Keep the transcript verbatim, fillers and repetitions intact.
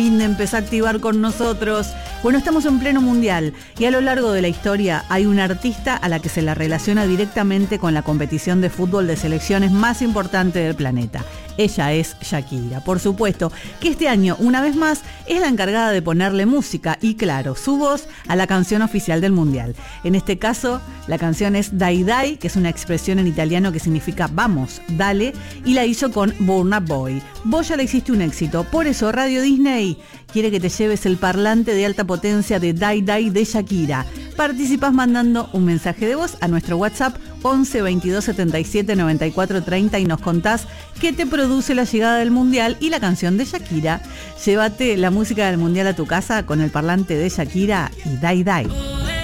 Empezá a activar con nosotros. Bueno, estamos en pleno mundial y a lo largo de la historia hay una artista a la que se la relaciona directamente con la competición de fútbol de selecciones más importante del planeta. Ella es Shakira, por supuesto, que este año, una vez más, es la encargada de ponerle música y, claro, su voz a la canción oficial del Mundial. En este caso, la canción es Dai Dai, que es una expresión en italiano que significa vamos, dale, y la hizo con Burna Boy. Vos ya le hiciste un éxito, por eso Radio Disney quiere que te lleves el parlante de alta potencia de Dai Dai de Shakira. Participás mandando un mensaje de voz a nuestro WhatsApp once veintidós setenta y siete noventa y cuatro treinta y nos contás qué te produce la llegada del Mundial y la canción de Shakira. Llévate la música del Mundial a tu casa con el parlante de Shakira y Dai Dai.